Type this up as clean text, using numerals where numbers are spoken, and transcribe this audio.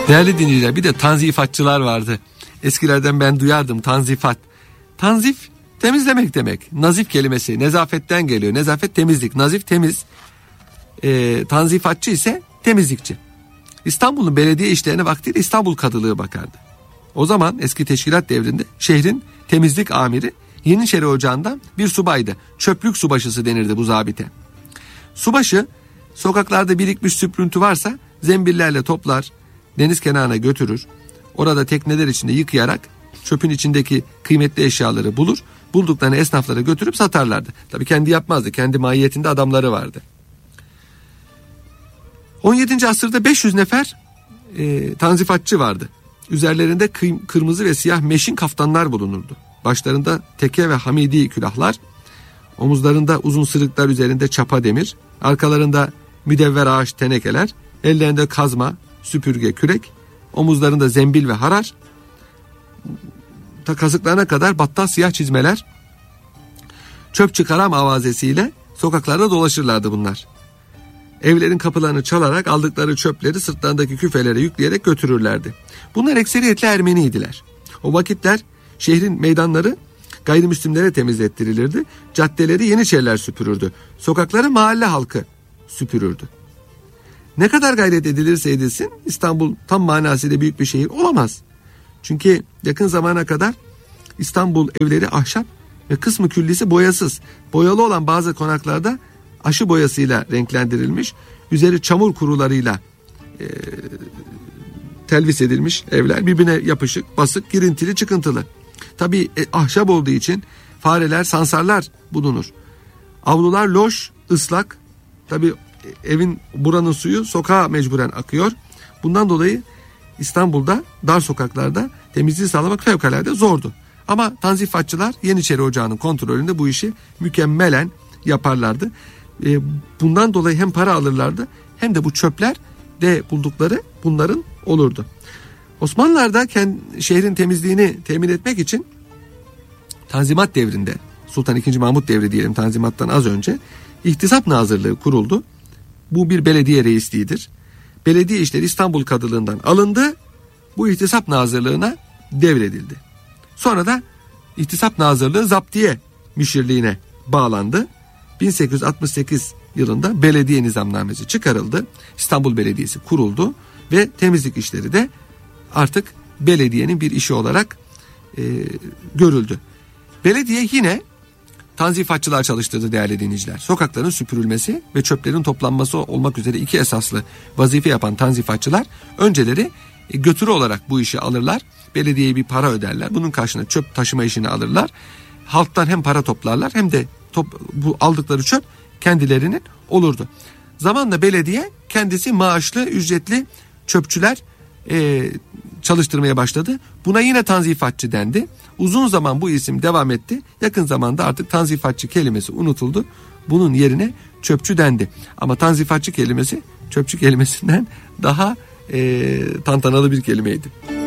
Değerli dinleyiciler, bir de tanzifatçılar vardı. Eskilerden ben duyardım tanzifat. Tanzif temizlemek demek. Nazif kelimesi nezafetten geliyor. Nezafet temizlik. Nazif temiz. Tanzifatçı ise temizlikçi. İstanbul'un belediye işlerine vaktiyle İstanbul Kadılığı bakardı. O zaman eski teşkilat devrinde şehrin temizlik amiri Yeniçeri Ocağı'ndan bir subaydı. Çöplük subaşısı denirdi bu zabite. Subaşı sokaklarda birikmiş süprüntü varsa zembillerle toplar, deniz kenarına götürür. Orada tekneler içinde yıkayarak çöpün içindeki kıymetli eşyaları bulur. Bulduklarını esnaflara götürüp satarlardı. Tabii kendi yapmazdı. Kendi mahiyetinde adamları vardı. 17. asırda 500 nefer tanzifatçı vardı. Üzerlerinde kırmızı ve siyah meşin kaftanlar bulunurdu. Başlarında teke ve hamidi külahlar, omuzlarında uzun sırıklar üzerinde çapa demir, arkalarında müdevver ağaç tenekeler, ellerinde kazma, süpürge, kürek, omuzlarında zembil ve harar, kasıklarına kadar battal siyah çizmeler, çöp çıkaram avazesiyle sokaklarda dolaşırlardı bunlar. Evlerin kapılarını çalarak aldıkları çöpleri sırtlarındaki küfelere yükleyerek götürürlerdi. Bunlar ekseriyetle Ermeniydiler. O vakitler şehrin meydanları gayrimüslimlere temizlettirilirdi. Caddeleri Yeniçeriler süpürürdü. Sokakları mahalle halkı süpürürdü. Ne kadar gayret edilirse edilsin İstanbul tam manasıyla büyük bir şehir olamaz. Çünkü yakın zamana kadar İstanbul evleri ahşap ve kısmı küllisi boyasız. Boyalı olan bazı konaklarda aşı boyasıyla renklendirilmiş, üzeri çamur kurularıyla telvis edilmiş evler, birbirine yapışık, basık, girintili, çıkıntılı. Tabii ahşap olduğu için fareler, sansarlar bulunur. Avlular loş, ıslak. Tabii buranın suyu sokağa mecburen akıyor. Bundan dolayı İstanbul'da dar sokaklarda temizliği sağlamak fevkalade zordu. Ama tanzifatçılar Yeniçeri Ocağı'nın kontrolünde bu işi mükemmelen yaparlardı. Bundan dolayı hem para alırlardı hem de bu çöpler de buldukları bunların olurdu. Osmanlılar'da şehrin temizliğini temin etmek için Tanzimat devrinde, Sultan II. Mahmut devri diyelim, Tanzimat'tan az önce İhtisap Nazırlığı kuruldu. Bu bir belediye reisliğidir. Belediye işleri İstanbul Kadılığından alındı. Bu İhtisap Nazırlığı'na devredildi. Sonra da İhtisap Nazırlığı Zaptiye Müşirliğine bağlandı. 1868 yılında belediye nizamnamesi çıkarıldı. İstanbul Belediyesi kuruldu ve temizlik işleri de artık belediyenin bir işi olarak görüldü. Belediye yine tanzifatçılar çalıştırdı değerli dinleyiciler. Sokakların süpürülmesi ve çöplerin toplanması olmak üzere iki esaslı vazife yapan tanzifatçılar önceleri götürü olarak bu işi alırlar. Belediyeye bir para öderler. Bunun karşılığında çöp taşıma işini alırlar. Halktan hem para toplarlar hem de bu aldıkları çöp kendilerinin olurdu. Zamanla belediye kendisi maaşlı, ücretli çöpçüler çalıştırmaya başladı. Buna yine tanzifatçı dendi. Uzun zaman bu isim devam etti. Yakın zamanda artık tanzifatçı kelimesi unutuldu. Bunun yerine çöpçü dendi. Ama tanzifatçı kelimesi çöpçü kelimesinden daha tantanalı bir kelimeydi.